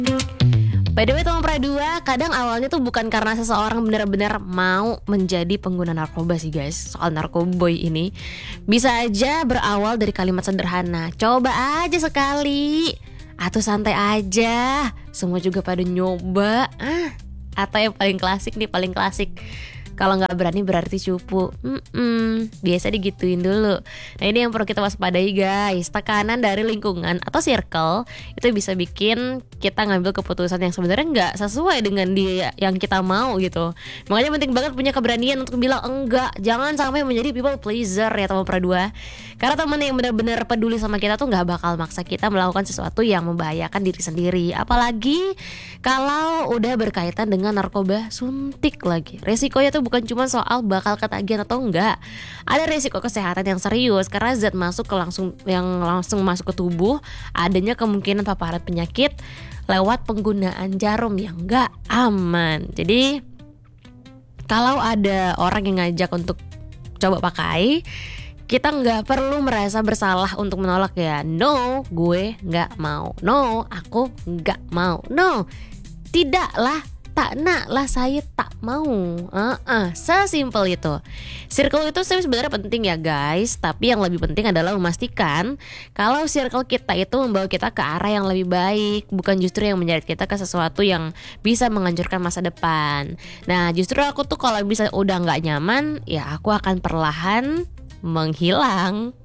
By the way teman Pradua, kadang awalnya tuh bukan karena seseorang benar-benar mau menjadi pengguna narkoba sih guys. Soal narkoboy ini bisa aja berawal dari kalimat sederhana, coba aja sekali, atau santai aja, semua juga pada nyoba. Atau yang paling klasik nih, paling klasik, kalau nggak berani berarti cupu. Biasa digituin dulu. Nah ini yang perlu kita waspadai guys. Tekanan dari lingkungan atau circle itu bisa bikin kita ngambil keputusan yang sebenarnya nggak sesuai dengan dia yang kita mau gitu. Makanya penting banget punya keberanian untuk bilang enggak. Jangan sampai menjadi people pleaser ya teman Pradua. Karena teman yang benar-benar peduli sama kita tuh nggak bakal maksa kita melakukan sesuatu yang membahayakan diri sendiri. Apalagi kalau udah berkaitan dengan narkoba suntik lagi. Resikonya tuh bukan cuma soal bakal ketagihan atau enggak. Ada resiko kesehatan yang serius karena zat langsung masuk ke tubuh, adanya kemungkinan paparan penyakit lewat penggunaan jarum yang enggak aman. Jadi kalau ada orang yang ngajak untuk coba pakai, kita nggak perlu merasa bersalah untuk menolak ya. No, gue nggak mau. No, aku nggak mau. No, tidaklah, tak nak lah, saya tak mau. Sesimpel itu. Circle itu sebenarnya penting ya guys, tapi yang lebih penting adalah memastikan kalau circle kita itu membawa kita ke arah yang lebih baik, bukan justru yang menyeret kita ke sesuatu yang bisa menghancurkan masa depan. Nah justru aku tuh kalau bisa udah nggak nyaman, ya aku akan perlahan menghilang.